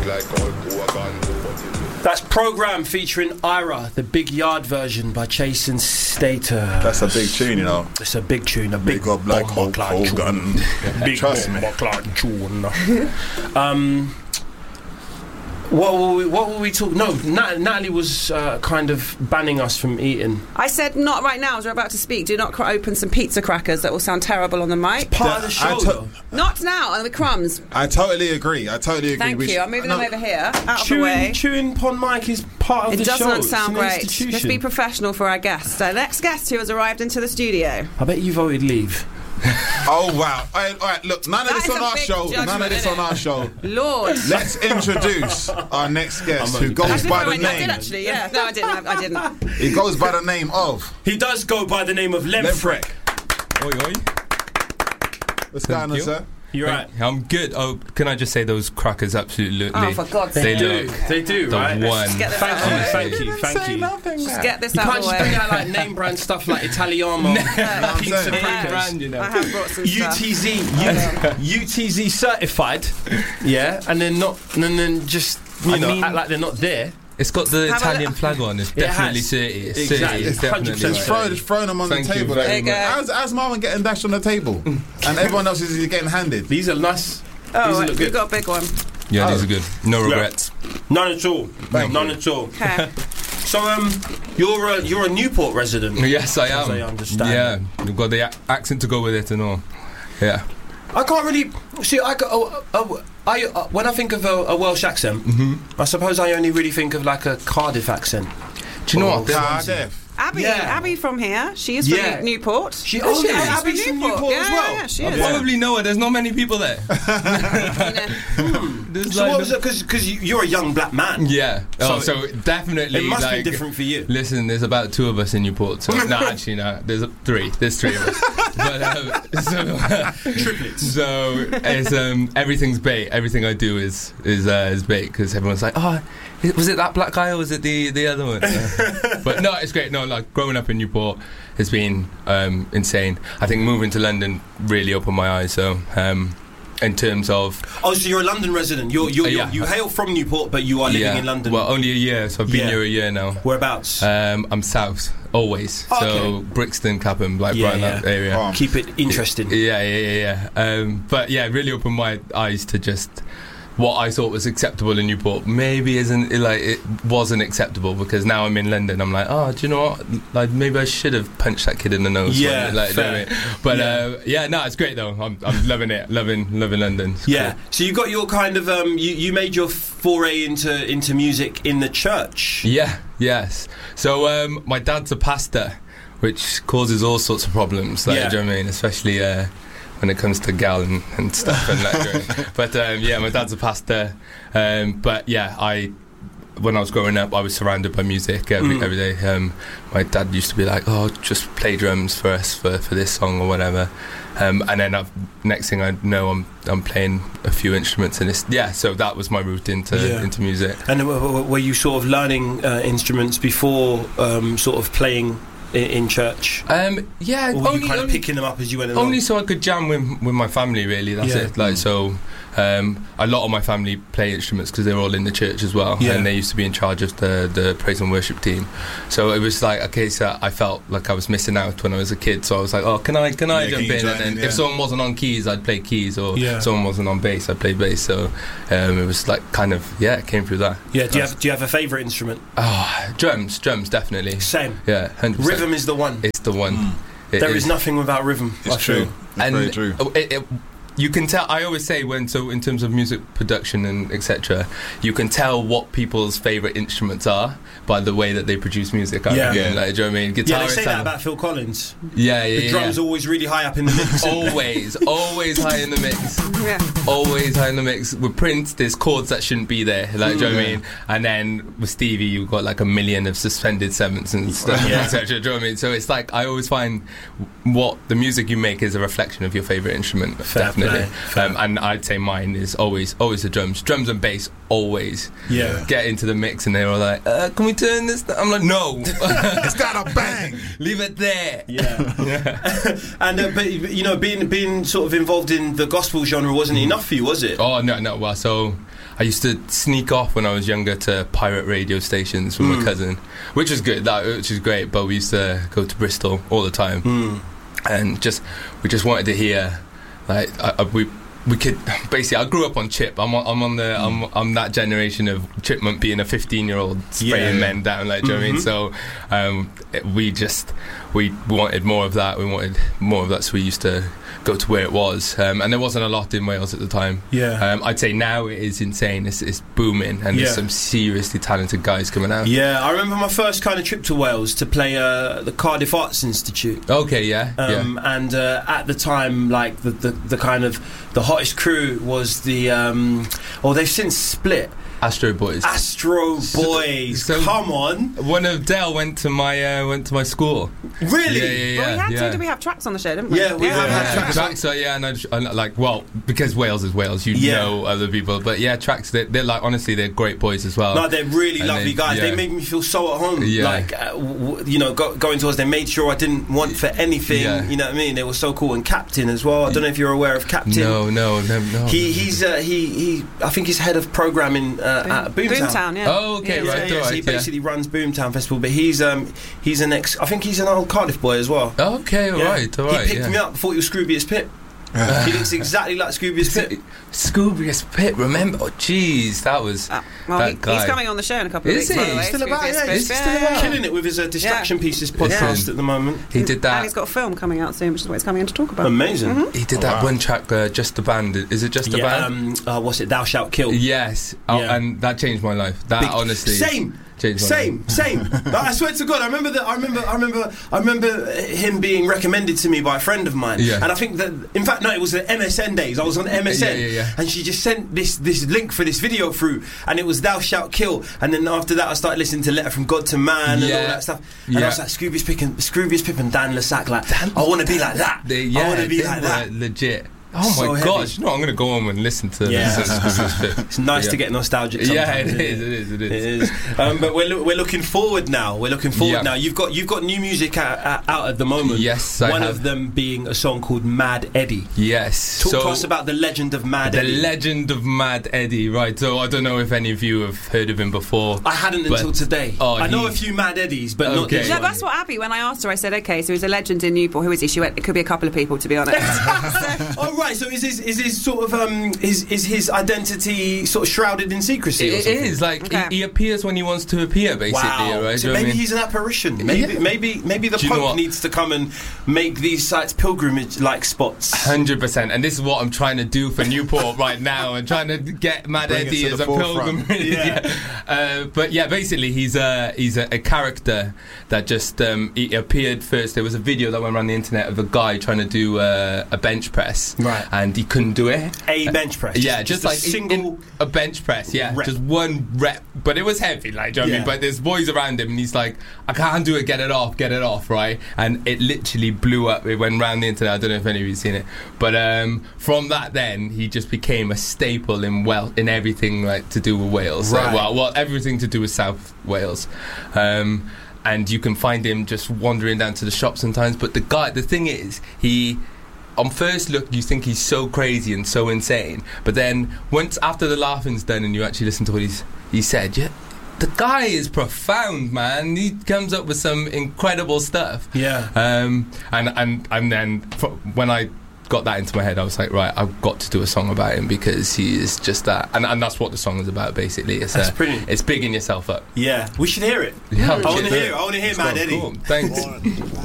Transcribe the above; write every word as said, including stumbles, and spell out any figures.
That's Program featuring Ira, the Big Yard version by Chase and Stater. That's a big tune, you know. It's a big tune, a big, big up like Hulk Hogan. Big Trust me. tune. um, what were we, what were we talking? No, Nat- Natalie was uh, kind of banning us from eating. I said not right now as we're about to speak. Do not cr- open some pizza crackers that will sound terrible on the mic. It's part of the show. to- Not now, and the crumbs. I totally agree. I totally agree. Thank We you. sh- I'm moving no, them over here, out of chewing, the way. chewing pon mic is part of It the does show. not It's sound an great. institution. Let's be professional for our guest. So, next guest who has arrived into the studio. I bet you voted leave. Oh wow! All right, all right, look, none of That this is on a our big show. judgment, None of this isn't on our show. Lord. Let's introduce our next guest, I'm who only goes kidding. by the I did name. actually, yeah. No, I didn't. I didn't. He goes by the name of He does go by the name of Lemfrek. Oi, oi. What's going on, you. sir? You're right. I'm good. Oh, can I just say those crackers absolutely? Oh, for God's they sake. do. look They do, the right? one. Just get this Thank out you, of the way. thank you, thank you. Just get this You out can't of the just bring way. out like name brand stuff like Italiano, I'm pizza saying. crackers, brand, you know. I have brought some stuff. U T Z, U- U T Z certified, yeah, and then not, and then just you I know mean- act like they're not there. It's got the Have a Italian look. flag on. It's It definitely has. city. It's Exactly. city. It's It's definitely. one hundred percent Just right. throw, just throwing them on Thank the you table. very There you go. How's, how's Marvin getting dashed on the table? And everyone else is getting handed. These are nice. Oh, These right, look we've good. got a big one. Yeah, Oh. these are good. No regrets. None at all. Thank None you. at all. Okay. So um, you're a you're a Newport resident. Yes, I As am. I understand. Yeah, you've got the ac- accent to go with it and all. Yeah. I can't really see. I got, oh, oh, I uh, when I think of a, a Welsh accent, Mm-hmm. I suppose I only really think of like a Cardiff accent. Do you know Oh, what? There- Cardiff. Abby, Yeah. Abby from here. She is Yeah. from Newport. She, Is oh, she? yeah, She's Abby's from Newport yeah, as well. Yeah, yeah, she I is. probably know it. There's not many people there. Hmm. There's So like what was the- it? Because you're a young black man. Yeah. Oh, So so definitely. It must like, be different for you. Listen, there's about two of us in Newport. So no, actually, no. There's a, three. There's three of us. But um, so, Triplets. so it's um, everything's bait. Everything I do is is uh, is bait because everyone's like, oh, was it that black guy or was it the the other one? Uh, but no, it's great. No, like growing up in Newport has been um, insane. I think moving to London really opened my eyes. So. Um, in terms of Oh, so you're a London resident. You're, you're, Uh, you're yeah. you hail from Newport, but you are living yeah, in London. well, only a year, so I've been Yeah. here a year now. Whereabouts? Um, I'm south, always. Oh, so okay. Brixton, Clapham, like Yeah, right in that yeah. area. Oh. Keep it interesting. Yeah, yeah, yeah, yeah. Um, but yeah, it really opened my eyes to just what I thought was acceptable in Newport maybe isn't like it wasn't acceptable because now I'm in London. I'm like, oh, do you know what? Like maybe I should have punched that kid in the nose. Yeah, when, like, do you know fair. what I mean? But Yeah. uh, yeah, no, it's great though. I'm, I'm loving it, loving, loving London. It's Yeah. cool. So you got your kind of um, you, you made your foray into into music in the church. Yeah, yes. So um, my dad's a pastor, which causes all sorts of problems. Like, Yeah. do you know what I mean? Especially uh, when it comes to gal and, and stuff. And like, but um, yeah, my dad's a pastor. Um, but yeah, I when I was growing up, I was surrounded by music every Mm. every day. Um, my dad used to be like, "Oh, just play drums for us for, for this song or whatever." Um, and then I've, next thing I know, I'm I'm playing a few instruments, and it's yeah. So that was my route into Yeah. into music. And w- w- were you sort of learning uh, instruments before um, sort of playing in, in church? Um, yeah, Or were only, you kind of only- picking them up as you went along? Only so I could jam with with my family. Really, that's Yeah. it. Like so, um, a lot of my family play instruments because they were all in the church as well, Yeah. and they used to be in charge of the the praise and worship team. So it was like okay, so I felt like I was missing out when I was a kid. So I was like, oh, can I can I Yeah, jump can you in? join And then in, yeah. if someone wasn't on keys, I'd play keys, or Yeah. someone wasn't on bass, I'd play bass. So um, it was like kind of yeah, it came through that. yeah. Do you have Do you have a favourite instrument? Oh, drums, drums, definitely. Same. Yeah, one hundred percent. Rhythm is the one. It's the one. It There is nothing without rhythm. It's I true. feel. It's very true. oh, It, it, you can tell. I always say when so in terms of music production and et cetera, you can tell what people's favorite instruments are by the way that they produce music. I Yeah. reckon. Yeah. Like, do you know what I mean? Yeah, they Guitarists say that have- about Phil Collins. yeah, yeah, The yeah, drums yeah. always really high up in the mix. always, always high in the mix. Yeah. Always high in the mix. With Prince, there's chords that shouldn't be there. Like, do you know what I Yeah. mean? And then with Stevie, you've got like a million of suspended sevenths and stuff, Yeah. et cetera. Do you know what I mean? So it's like I always find what the music you make is a reflection of your favorite instrument. Fair definitely. play, fair. Um, and I'd say mine is always, always the drums. Drums and bass always Yeah. get into the mix, and they're all like, uh, "Can we turn this?" I'm like, "No, It's got a bang. leave it there." Yeah. and uh, but you know, being being sort of involved in the gospel genre wasn't enough for you, was it? Oh no, no. Well, so I used to sneak off when I was younger to pirate radio stations with Mm. my cousin, which was good, that which was great. But we used to go to Bristol all the time, Mm. and just we just wanted to hear, like I, I, we. We could basically. I grew up on Chip. I'm on, I'm on the. I'm, I'm that generation of Chipmunk being a fifteen year old spraying Yeah. men down. Like, do you know what I mean? So, um, it- we just we wanted more of that. We wanted more of that. So we used to go to where it was, um, and there wasn't a lot in Wales at the time. Yeah. Um, I'd say now it is insane. It's, it's booming, and Yeah. there's some seriously talented guys coming out. Yeah, I remember my first kind of trip to Wales to play uh, the Cardiff Arts Institute. Okay, yeah, Um, And uh, at the time, like the, the, the kind of the hottest crew was the. Um, oh, they've since split. yeah. Astro Boys. Astro Boys. so- Come on, One of Dell went to my uh, went to my school. really? Yeah, yeah, yeah. Well, we had yeah. to. Did we have tracks on the show, didn't we? Yeah, we have had Yeah, tracks. tracks. So yeah, and I, just- and like, well, because Wales is Wales, you Yeah. know other people. But yeah, tracks. They're, they're like, honestly, they're great boys as well. No, they're really And lovely they- guys. yeah. They made me feel so at home. Yeah. Like, uh, w- w- you know, go, going towards. They made sure I didn't want for anything. Yeah. You know what I mean? They were so cool. And Captain as well. I don't know if you're aware of Captain. no, no, no, no. He he's uh, he he. I think he's head of programming uh, at Boomtown. Boomtown, yeah. Oh, okay, Yeah, right, Yeah, yeah, all so he right, yeah. basically runs Boomtown Festival, but he's um he's an ex. I think he's an old Cardiff boy as well. Okay, all Yeah. right, all right. He picked yeah. me up, thought he was Scroobius Pip. He looks exactly like Scroobius Pip. Scoobius Pip, remember? Oh, jeez, that was. Uh, well, That he, guy. he's coming on the show in a couple of Is weeks. by he? the way. He's still Scroobius about, yeah, Pip. he's Yeah, still yeah, about. yeah. Killing it with his uh, Distraction Pieces podcast Listen. at the moment. He did And that. he's got a film coming out soon, which is what he's coming in to talk about. Amazing. He did Oh, that wow. one track, uh, Just a Band. Is it Just a Yeah, Band? um, uh, what's it? Thou Shalt Kill. Yes. Oh, Yeah. and that changed my life. That Big- honestly. Same. changed my Same, life. same. No, I swear to God, I remember that. I remember, I remember, I remember him being recommended to me by a friend of mine. Yeah. And I think that, in fact, no, it was the M S N days. I was on M S N, Yeah, yeah, yeah. and she just sent this this link for this video through, and it was Thou Shalt Kill. And then after that, I started listening to Letter from God to Man and Yeah. all that stuff. And Yeah. I was like, Scroobius Pip and Scroobius Pip and Dan Lassac, like, I want to be like that. They, I yeah, want to be they like were that. legit. Oh So my heavy. gosh! No, I'm gonna go home and listen to Yeah. this. Scoobius Pip. It's nice Yeah. to get nostalgic. Yeah, Sometimes, it isn't is. It is. It is. It is. Um, but we're loo- we're looking forward now. We're looking forward Yeah. now. You've got you've got new music out, out, out at the moment. Yes, I One have. of them being a song called Mad Eddie. Yes. Talk so to us about the legend of Mad the Eddie. legend of Mad Eddie, right? So I don't know if any of you have heard of him before. I hadn't But- until today. Oh, I know he- a few Mad Eddies, but not Okay. this Yeah, one. that's what Abby, when I asked her, I said, okay, so he's a legend in Newport. Who is he? She went, it could be a couple of people, to be honest. Oh right, so is his is his sort of um is is his identity sort of shrouded in secrecy? or It something? is like Okay. he, he appears when he wants to appear, basically. Wow. Right? So Do you know what I maybe mean? he's an apparition. Maybe Yeah. maybe maybe the Do you know Pope what? needs to come and make these sites pilgrimage like spots. Hundred percent, and this is what I'm trying to do for Newport right now. I'm trying to get Mad Bring it Eddie to as the a forefront. pilgrim. Yeah. Uh, but yeah, basically he's a he's a, a character that just um, he appeared first. There was a video that went around the internet of a guy trying to do uh, a bench press, Right. and he couldn't do it. A bench press. Yeah, just, a like in- single. in a bench press. Yeah, rep. just one rep, but it was heavy. Like, do you know what I Yeah. mean? But there's boys around him, and he's like, "I can't do it. Get it off. Get it off." Right, and it literally blew up. It went round the internet. I don't know if any of you've seen it, but um, from that, then he just became a staple in well in everything like to do with Wales. Like, Right. well, well, everything to do with South Wales. Um, and you can find him just wandering down to the shops sometimes. But the guy, the thing is, he. On first look, you think he's so crazy and so insane, but then once after the laughing's done and you actually listen to what he's he said, yeah, the guy is profound, man. He comes up with some incredible stuff. Yeah. Um, and and and then fr- when I got that into my head, I was like, right, I've got to do a song about him because he is just that, and and that's what the song is about. Basically, it's That's uh, brilliant. it's bigging yourself up. Yeah, we should hear it. Yeah, I want to cheers. hear. I want to hear Let's Mad go. Eddie. Cool. Thanks.